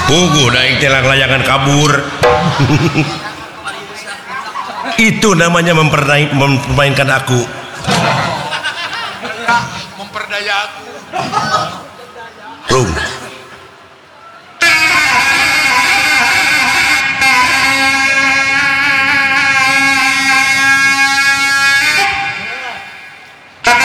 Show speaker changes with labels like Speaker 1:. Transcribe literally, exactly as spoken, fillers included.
Speaker 1: Pugu daing telang layangan kabur. Itu namanya memperdaya, mempermainkan aku.
Speaker 2: Memperdaya aku.
Speaker 1: Rum.